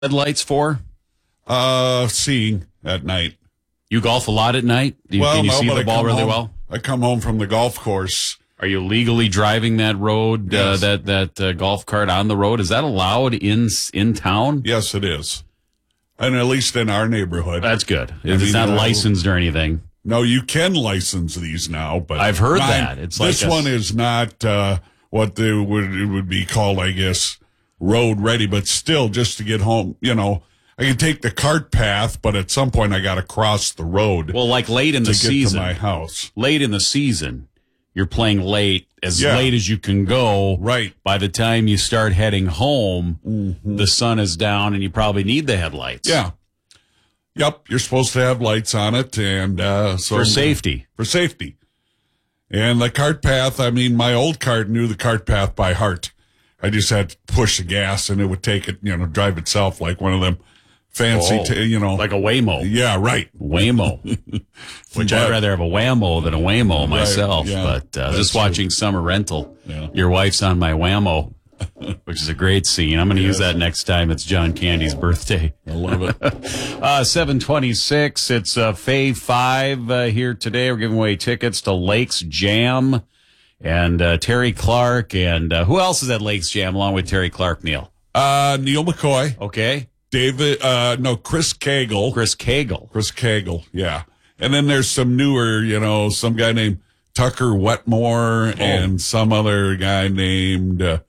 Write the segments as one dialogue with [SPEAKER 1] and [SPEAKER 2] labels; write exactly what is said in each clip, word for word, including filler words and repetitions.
[SPEAKER 1] Headlights for?
[SPEAKER 2] Uh, seeing at night.
[SPEAKER 1] You golf a lot at night? Do you,
[SPEAKER 2] well,
[SPEAKER 1] can you
[SPEAKER 2] no,
[SPEAKER 1] see
[SPEAKER 2] but
[SPEAKER 1] the
[SPEAKER 2] I
[SPEAKER 1] ball
[SPEAKER 2] come
[SPEAKER 1] really
[SPEAKER 2] home,
[SPEAKER 1] well?
[SPEAKER 2] I come home from the golf course.
[SPEAKER 1] Are you legally driving that road,
[SPEAKER 2] Yes.
[SPEAKER 1] uh, that that uh, golf cart on the road? Is that allowed in in town?
[SPEAKER 2] Yes, it is. And at least in our neighborhood.
[SPEAKER 1] That's good.
[SPEAKER 2] I
[SPEAKER 1] It's
[SPEAKER 2] mean,
[SPEAKER 1] not
[SPEAKER 2] uh,
[SPEAKER 1] licensed or anything.
[SPEAKER 2] No, you can license these now, but
[SPEAKER 1] I've heard
[SPEAKER 2] mine-
[SPEAKER 1] that. It's like
[SPEAKER 2] this
[SPEAKER 1] a-
[SPEAKER 2] one is not uh, what they would it would be called, I guess, road ready. But still, just to get home, you know, I can take the cart path, but at some point I got to cross the road.
[SPEAKER 1] Well, like late in
[SPEAKER 2] to
[SPEAKER 1] the
[SPEAKER 2] get
[SPEAKER 1] season,
[SPEAKER 2] to my house.
[SPEAKER 1] late in the season, you're playing late, as
[SPEAKER 2] Yeah.
[SPEAKER 1] late as you can go.
[SPEAKER 2] Right.
[SPEAKER 1] By the time you start heading home,
[SPEAKER 2] Mm-hmm.
[SPEAKER 1] the sun is down, and you probably need the headlights.
[SPEAKER 2] Yeah. Yep. You're supposed to have lights on it, and uh, so
[SPEAKER 1] For safety.
[SPEAKER 2] For safety. And the cart path. I mean, my old cart knew the cart path by heart. I just had to push the gas, and it would take it, you know, drive itself like one of them fancy,
[SPEAKER 1] Oh,
[SPEAKER 2] t- you know,
[SPEAKER 1] like a Waymo.
[SPEAKER 2] yeah, right.
[SPEAKER 1] Waymo, which I'd
[SPEAKER 2] But-
[SPEAKER 1] rather have a Whammo than a Waymo myself.
[SPEAKER 2] yeah,
[SPEAKER 1] but uh,
[SPEAKER 2] that's
[SPEAKER 1] just
[SPEAKER 2] true.
[SPEAKER 1] watching Summer Rental,
[SPEAKER 2] Yeah.
[SPEAKER 1] your wife's on my Whammo, which is a great scene. I'm going to use that next time it's John Candy's birthday.
[SPEAKER 2] I love it.
[SPEAKER 1] Uh, seven twenty-six. It's uh, Fave five uh, here today. We're giving away tickets to Lakes Jam and uh, Terry Clark. And uh, who else is at Lakes Jam along with Terry Clark, Neil?
[SPEAKER 2] Uh, Neil McCoy,
[SPEAKER 1] Okay.
[SPEAKER 2] David, uh, no, Chris Cagle.
[SPEAKER 1] Chris Cagle.
[SPEAKER 2] Chris Cagle, yeah. And then there's some newer, you know, some guy named Tucker Wetmore
[SPEAKER 1] Oh.
[SPEAKER 2] and some other guy named, uh,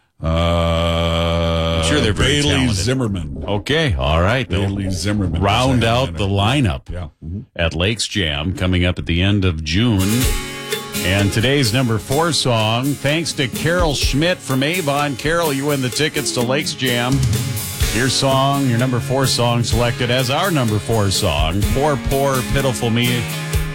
[SPEAKER 2] uh,
[SPEAKER 1] sure they're very
[SPEAKER 2] Bailey
[SPEAKER 1] talented.
[SPEAKER 2] Zimmerman.
[SPEAKER 1] Okay. All right. They'll
[SPEAKER 2] Bailey Zimmerman.
[SPEAKER 1] round out the lineup
[SPEAKER 2] Yeah. Mhm.
[SPEAKER 1] at Lakes Jam coming up at the end of June. And today's number four song, thanks to Carol Schmidt from Avon. Carol, you win the tickets to Lakes Jam. Your song, your number four song selected as our number four song, Poor, Poor, Pitiful Me.